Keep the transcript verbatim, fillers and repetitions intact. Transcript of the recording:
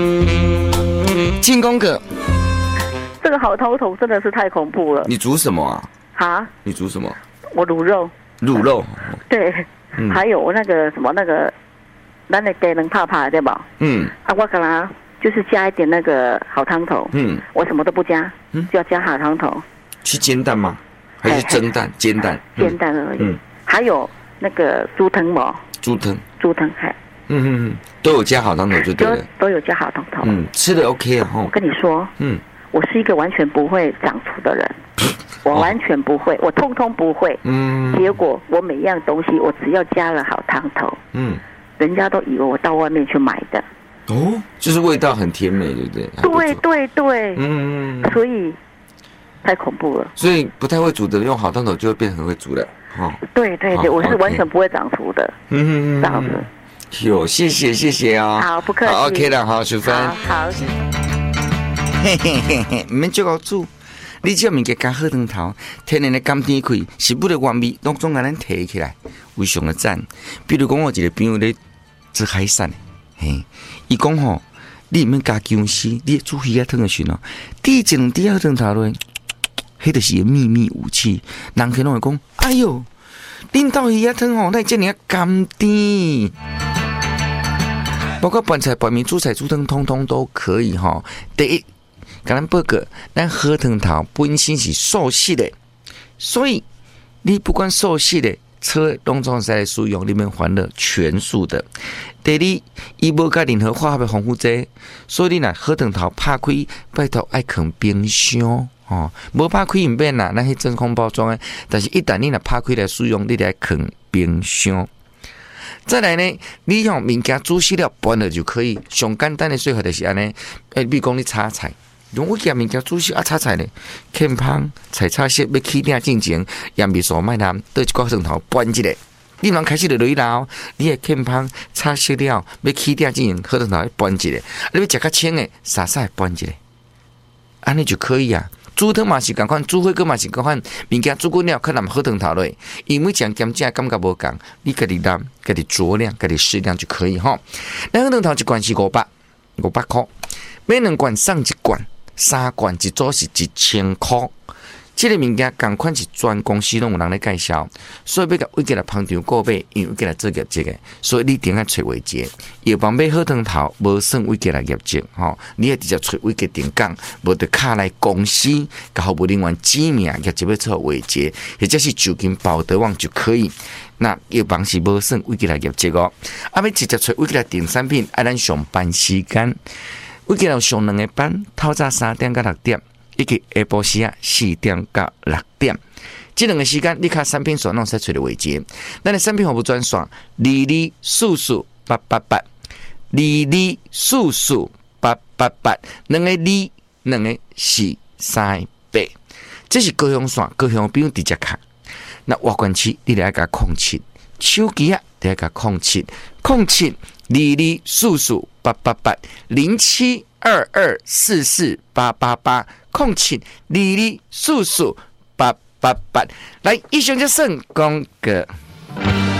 庆功哥， 这个好头头真的是太恐怖了。 你煮什么啊？ 啊？ 你煮什么？ 我卤肉。 卤肉。 对， 嗯、 还有我那个什么那个，咱的给人怕怕对吧？ 嗯。 啊，我可能就是加一点那个好汤头。 嗯。 我什么都不加，嗯，就要加好汤头。 去煎蛋吗？还是蒸蛋？煎蛋。 煎蛋而已。嗯。还有那个猪汤嘛。 猪汤。 猪汤还。 嗯嗯嗯，都有加好汤头就对了。 都有加好汤头。 嗯，吃的 OK 啊。 我跟你说，嗯，我是一个完全不会长醋的人，我完全不会，我通通不会。嗯。结果我每一样东西，我只要加了好汤头，嗯，人家都以为我到外面去买的。 哦，就是味道很甜美，对不对？ 对对对。 嗯。 所以太恐怖了。 所以不太会煮的，用好汤头就会变很会煮了。哦。 对对对，我是完全不会长醋的。嗯嗯嗯。这样子。 有，谢谢谢谢啊、哦！ 好，不客气。 好 ，OK 了，好，淑芬。 好，好。 嘿嘿嘿嘿，唔免足够煮，你只要物件加好汤头，天然的甘甜气，食物的原味，拢总甲咱提起来，非常的赞。比如讲，我一个朋友咧煮海产，嘿，伊讲吼，你唔免加姜丝，你煮鱼仔汤的时候，滴一两滴好汤头落，迄就是个秘密武器。人可能会讲，哎呦，恁兜鱼仔汤吼，那遮尔甘甜。包括拌菜、拌面、煮菜、煮汤，通通都可以哈。第一，甲咱报告，咱好汤头本身是素食的，所以你不管素食的、车拢总是来使用，里面含了全素的。第二，伊无加任何化学的防腐剂，所以你若好汤头拍开，拜托爱放冰箱哦。无拍开唔免啦，咱迄真空包装的，但是一旦你若拍开来使用，你得放冰箱。再来呢，你用物件煮熟了拌了就可以。上简单的做法就是安尼，诶，比如讲你炒菜，用我件物件煮熟啊，炒菜咧，欠芳菜炒色要起鼎进前，盐味素麦淡，倒一个汤头拌一下。你若开始就落去捞，你诶欠芳炒熟了，要起鼎进前，好汤头拌一下。你要食较清诶，沙沙拌一下，安尼就可以啊。煮汤嘛是共款，煮火锅嘛是共款，物件煮滚了，可能好汤头落。因为讲咸食感觉无共，你家己淋，家己酌量，家己适量就可以吼。咱好汤头一罐是五百，五百块，买两罐送一罐，三罐一组是一千块。这个物件共款是全公司拢有人咧介绍，所以要甲为家来捧场购买，因为家来做业绩的，所以你一定要找位置。药房买好汤头，无算为家来业绩吼，你要直接找位家定岗，无得卡来公司，甲服务人员指名，业绩要做位置，或者是就近报得网就可以。那药房是无算为家来业绩哦，啊，要直接找位家来订产品，爱咱上班时间，为家来上两个班，透早三点到六点。以及下晡时啊四点到六点，这两个时间你看产品线拢使找到位置。咱的产品服务专线二二四四八八八，二二四四八八八，两个二，两个四三八，这是高雄线，高雄不用直接卡。那外关区你得甲控七，手机啊得甲控七，控七二二四四八八八零七二二四四八八八。空七二二四四八八八，来，以上就算讲个。